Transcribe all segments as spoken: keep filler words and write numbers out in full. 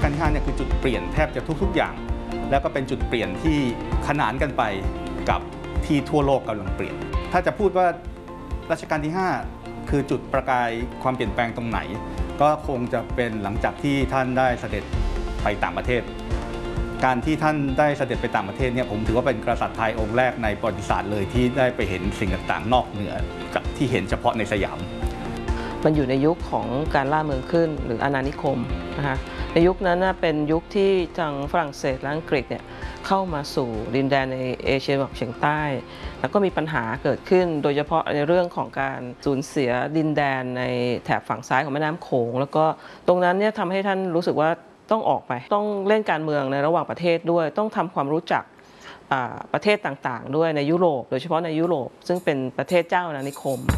าลที่ห้าเนี่ยคือจุดเปลี่ยนแทบจะทุกๆอย่างแล้วก็เป็นจุดเปลี่ยนที่ขนานกันไปกับที่ทั่วโลกกำลังเปลี่ยนถ้าจะพูดว่ารัชกาลที่ห้าคือจุดประกายความเปลี่ยนแปลงตรงไหนก็คงจะเป็นหลังจากที่ท่านได้เสด็จไปต่างประเทศการที่ท่านได้เสด็จไปต่างประเทศเนี่ยผมถือว่าเป็นกษัตริย์ไทยองค์แรกในประวัติศาสตร์เลยที่ได้ไปเห็นสิ่งต่างๆนอกเหนือกับที่เห็นเฉพาะในสยามมันอยู่ในยุคของการล่าเมืองขึ้นหรืออาณานิคมนะคะในยุคนั้นเป็นยุคที่ทางฝรั่งเศสและอังกฤษเนี่ยเข้ามาสู่ดินแดนในเอเชียตะวันออกเฉียงใต้แล้วก็มีปัญหาเกิดขึ้นโดยเฉพาะในเรื่องของการสูญเสียดินแดนในแถบฝั่งซ้ายของแม่น้ำโขงแล้วก็ตรงนั้นเนี่ยทำให้ท่านรู้สึกว่าต้องออกไปต้องเล่นการเมืองในระหว่างประเทศด้วยต้องทำความรู้จักประเทศต่างๆด้วยในยุโรปโดยเฉพาะในยุโรปซึ่งเป็นประเทศเจ้าอาณานิคม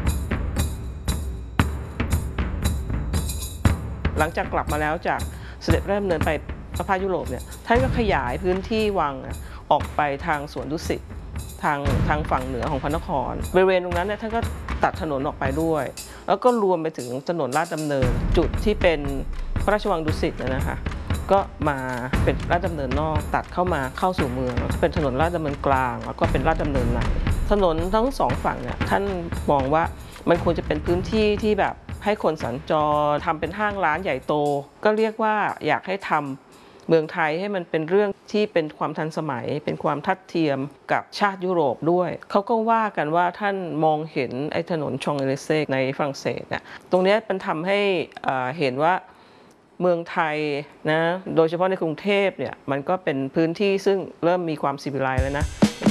หลังจากกลับมาแล้วจากเสด็จพระราชดำเนินไปประพาสยุโรปเนี่ยท่านก็ขยายพื้นที่วังออกไปทางสวนดุสิตทางทางฝั่งเหนือของพระนครบริเวณตรงนั้นเนี่ยท่านก็ตัดถนนออกไปด้วยแล้วก็รวมไปถึงถนนลาดดำเนินจุดที่เป็นพระราชวังดุสิตนะคะก็มาเป็นลาดดำเนินนอกตัดเข้ามาเข้าสู่เมืองเป็นถนนลาดดำเนินกลางแล้วก็เป็นลาดดำเนินในถนนทั้งสองฝั่งเนี่ยท่านมองว่ามันควรจะเป็นพื้นที่ที่แบบให้คนสัญจรทำเป็นห้างร้านใหญ่โตก็เรียกว่าอยากให้ทำเมืองไทยให้มันเป็นเรื่องที่เป็นความทันสมัยเป็นความทัดเทียมกับชาติยุโรปด้วยเขาก็ว่ากันว่าท่านมองเห็นไอ้ถนนชองเอลิเซ่ในฝรั่งเศสเนี่ยตรงนี้มันทำให้เห็นว่าเมืองไทยนะโดยเฉพาะในกรุงเทพเนี่ยมันก็เป็นพื้นที่ซึ่งเริ่มมีความซีวิไลซ์แล้วนะ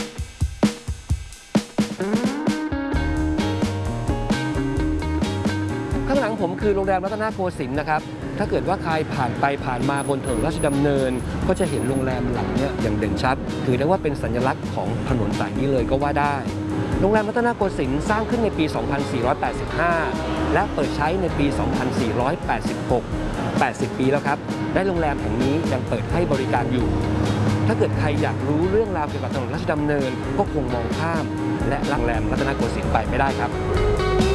ข้างหลังผมคือโรงแรมรัตนโกสินทร์นะครับถ้าเกิดว่าใครผ่านไปผ่านมาบนถนนราชดำเนินก็จะเห็นโรงแรมหลังนี้อย่างเด่นชัดถือได้ว่าเป็นสัญลักษณ์ของถนนสายนี้เลยก็ว่าได้โรงแรมรัตนโกสินทร์สร้างขึ้นในปี สองพันสี่ร้อยแปดสิบห้า และเปิดใช้ในปี สองพันสี่ร้อยแปดสิบหก แปดสิบ ปีแล้วครับและโรงแรมแห่งนี้ยังเปิดให้บริการอยู่ถ้าเกิดใครอยากรู้เรื่องราวเกี่ยวกับถนนราชดำเนินก็คงมองข้ามและโรงแรมรัตนโกสินทร์ไปไม่ได้ครับ